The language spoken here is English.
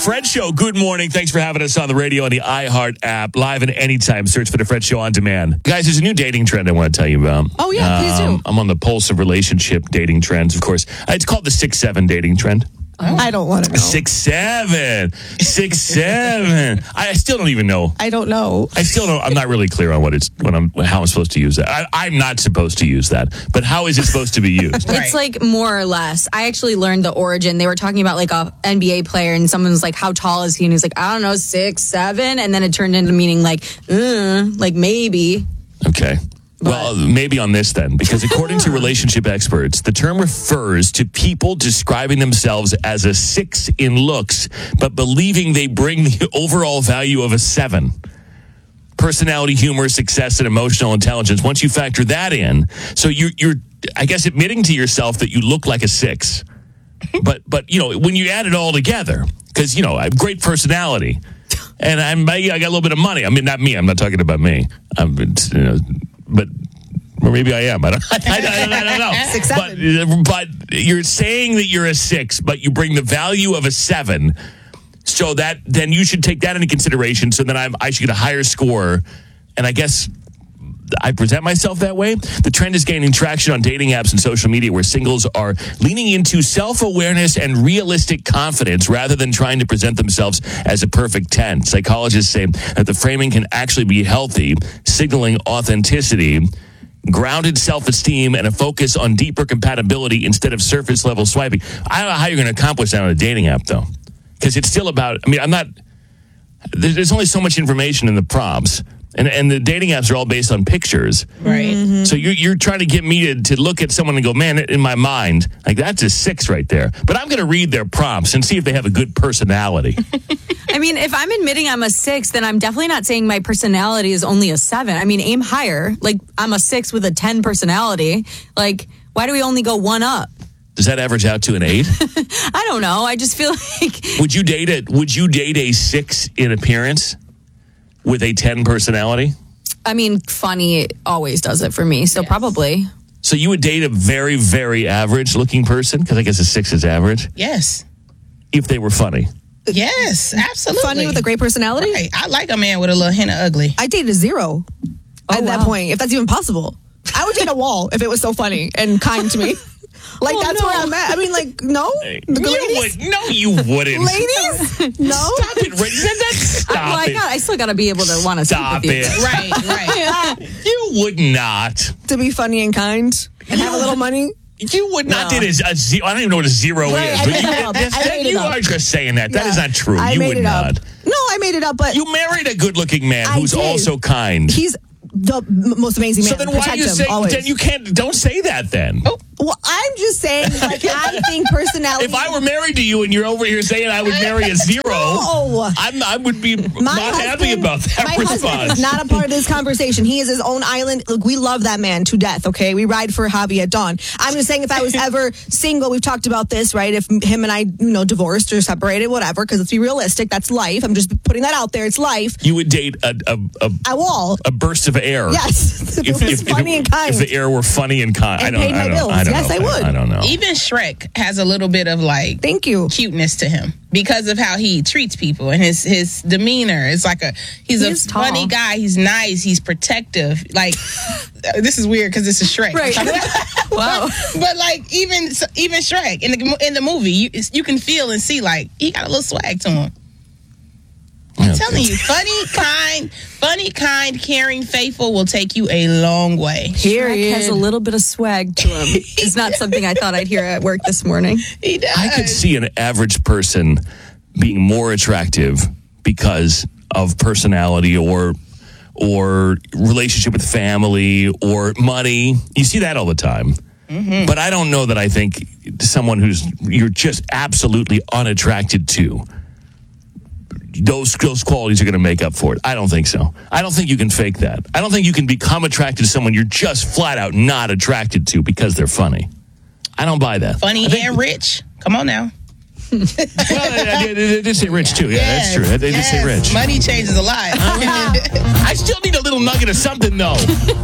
Fred Show, good morning. Thanks for having us on the radio and the iHeart app. Live and anytime. Search for the Fred Show on demand. Guys, there's a new dating trend I want to tell you about. Oh, yeah, please do. I'm on the pulse of relationship dating trends, of course. It's called the 6'7" dating trend. I don't want to know. 6'7". 6'7". I still don't even know. I don't know. I still don't. I'm not really clear on how I'm supposed to use that. I'm not supposed to use that. But how is it supposed to be used? It's like more or less. I actually learned the origin. They were talking about like a NBA player, and someone was like, "How tall is he?" And he was like, "I don't know, 6'7", and then it turned into meaning like maybe. Okay. Well, maybe on this then, because according to relationship experts, the term refers to people describing themselves as a 6 in looks, but believing they bring the overall value of a 7. Personality, humor, success, and emotional intelligence. Once you factor that in, so you're I guess, admitting to yourself that you look like a 6. But when you add it all together, because, I have great personality, and I got a little bit of money. I mean, not me. I'm not talking about me. But or maybe I am. I don't know. 6'7". But you're saying that you're a 6, but you bring the value of a 7. So that then you should take that into consideration. So then I should get a higher score. And I guess I present myself that way. The trend is gaining traction on dating apps and social media where singles are leaning into self-awareness and realistic confidence rather than trying to present themselves as a perfect 10. Psychologists say that the framing can actually be healthy, signaling authenticity, grounded self-esteem, and a focus on deeper compatibility instead of surface-level swiping. I don't know how you're going to accomplish that on a dating app, though. Because it's still about, there's only so much information in the prompts. And the dating apps are all based on pictures. Right. Mm-hmm. So you're trying to get me to look at someone and go, man, in my mind, like, that's a 6 right there. But I'm going to read their prompts and see if they have a good personality. I mean, if I'm admitting I'm a 6, then I'm definitely not saying my personality is only a 7. I mean, aim higher. Like, I'm a 6 with a 10 personality. Like, why do we only go 1 up? Does that average out to an 8? I don't know. I just feel like... Would you date a 6 in appearance with a 10 personality? I mean, funny always does it for me, so yes. Probably. So you would date a very, very average looking person? Because I guess a 6 is average. Yes. If they were funny. Yes, absolutely. Funny with a great personality? Right. I like a man with a little hint of ugly. I dated a 0 at that point, if that's even possible. I would date a wall if it was so funny and kind to me. Like, that's where I'm at. I mean, like, no? You wouldn't. Ladies? No? Stop it. Stop it. I still got to be able to want to stop sleep with it. You. Right. You would not. To be funny and kind and have a little money? You would not date a 0. I don't even know what a 0 is. But you are just saying that. That is not true. You would not. No, I made it up, but... You married a good-looking man who's also kind. He's the most amazing man. So then why do you say... Then you can't... Don't say that then. Oh. Well, I'm just saying, like, I think personality... If I were married to you and you're over here saying I would marry a 0, no. I would be not happy about that my response. Husband is not a part of this conversation. He is his own island. Look, we love that man to death, okay? We ride for Javi at dawn. I'm just saying if I was ever single, we've talked about this, right? If him and I, divorced or separated, whatever, because let's be realistic, that's life. I'm just putting that out there. It's life. You would date a wall. A burst of air. Yes. If funny and kind. If the air were funny and kind. And paid my bills. Yes, I would. I don't know. Even Shrek has a little bit of thank you, cuteness to him because of how he treats people and his demeanor. It's like he's a funny guy. He's nice. He's protective. Like, this is weird because this is Shrek. Right. Wow. But like even Shrek in the movie, you can feel and see like he got a little swag to him. I'm telling you, funny, kind, caring, faithful will take you a long way. Shrek has a little bit of swag to him. It's not something I thought I'd hear at work this morning. He does. I could see an average person being more attractive because of personality or relationship with family or money. You see that all the time. Mm-hmm. But I don't know that I think someone you're just absolutely unattracted to, those qualities are going to make up for it. I don't think so. I don't think you can fake that. I don't think you can become attracted to someone you're just flat out not attracted to because they're funny. I don't buy that. Funny and rich. Come on now. Well, they did say rich too. Yeah, that's true. They did say rich. Money changes a lot. I still need a little nugget of something though.